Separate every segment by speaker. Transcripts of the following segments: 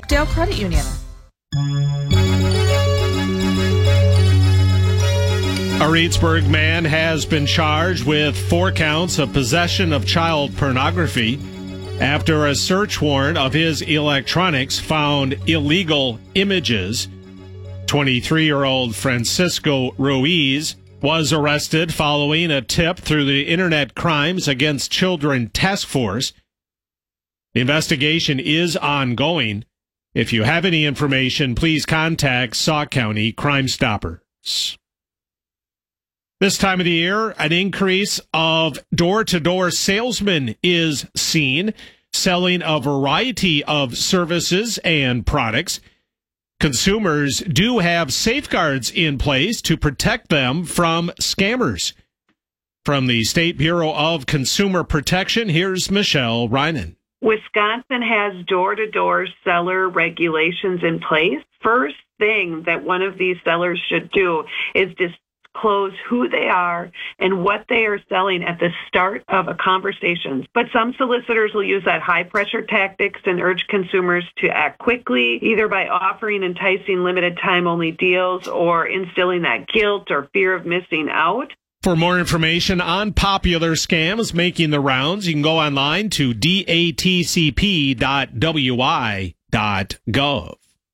Speaker 1: Oakdale Credit Union.
Speaker 2: A Reedsburg man has been charged with 4 counts of possession of child pornography after a search warrant of his electronics found illegal images. 23-year-old Francisco Ruiz was arrested following a tip through the Internet Crimes Against Children Task Force. The investigation is ongoing. If you have any information, please contact Sauk County Crime Stoppers. This time of the year, an increase of door-to-door salesmen is seen, selling a variety of services and products. Consumers do have safeguards in place to protect them from scammers. From the State Bureau of Consumer Protection, here's Michelle Reinen.
Speaker 3: Wisconsin has door-to-door seller regulations in place. First thing that one of these sellers should do is disclose who they are and what they are selling at the start of a conversation. But some solicitors will use that high-pressure tactics and urge consumers to act quickly, either by offering enticing limited-time-only deals or instilling that guilt or fear of missing out.
Speaker 2: For more information on popular scams making the rounds, you can go online to datcp.wi.gov.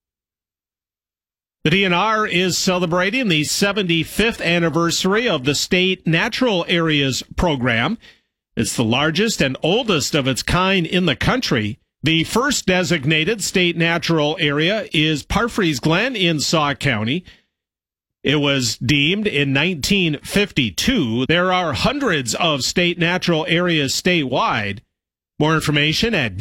Speaker 2: The DNR is celebrating the 75th anniversary of the State Natural Areas program. It's the largest and oldest of its kind in the country. The first designated state natural area is Parfrey's Glen in Sauk County. It was deemed in 1952. There are hundreds of state natural areas statewide. More information at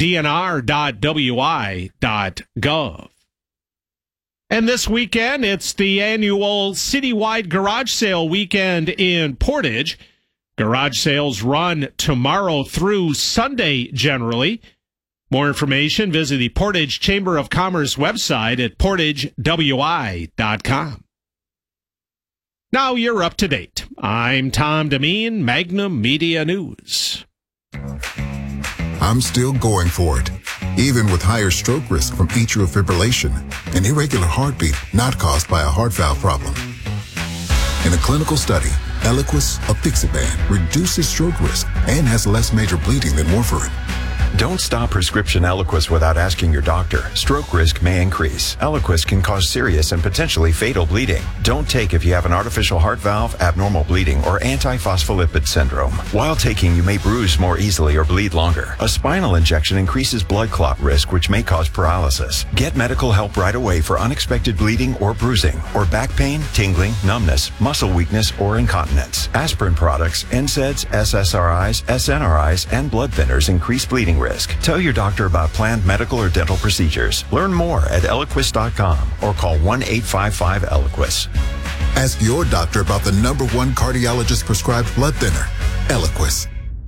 Speaker 2: dnr.wi.gov. And this weekend, it's the annual citywide garage sale weekend in Portage. Garage sales run tomorrow through Sunday generally. More information, visit the Portage Chamber of Commerce website at portagewi.com. Now you're up to date. I'm Tom Demeen, Magnum Media News.
Speaker 4: I'm still going for it, even with higher stroke risk from atrial fibrillation, an irregular heartbeat not caused by a heart valve problem. In a clinical study, Eliquis, apixaban, reduces stroke risk and has less major bleeding than warfarin.
Speaker 5: Don't stop prescription Eliquis without asking your doctor. Stroke risk may increase. Eliquis can cause serious and potentially fatal bleeding. Don't take if you have an artificial heart valve, abnormal bleeding, or antiphospholipid syndrome. While taking, you may bruise more easily or bleed longer. A spinal injection increases blood clot risk, which may cause paralysis. Get medical help right away for unexpected bleeding or bruising, or back pain, tingling, numbness, muscle weakness, or incontinence. Aspirin products, NSAIDs, SSRIs, SNRIs, and blood thinners increase bleeding risk. Tell your doctor about planned medical or dental procedures. Learn more at Eliquis.com or call 1-855-ELIQUIS.
Speaker 4: Ask your doctor about the #1 cardiologist prescribed blood thinner, Eliquis.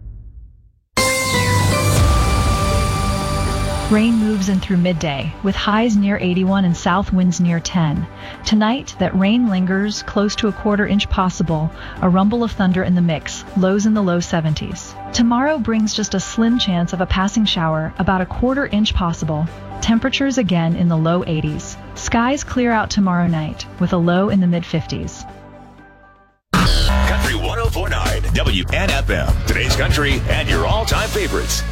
Speaker 6: Rain moves in through midday, with highs near 81 and south winds near 10. Tonight, that rain lingers, close to a quarter-inch possible, a rumble of thunder in the mix, lows in the low 70s. Tomorrow brings just a slim chance of a passing shower, about a quarter-inch possible. Temperatures again in the low 80s. Skies clear out tomorrow night, with a low in the mid-50s.
Speaker 7: Country 104.9 WNFM. Today's country and your all-time favorites.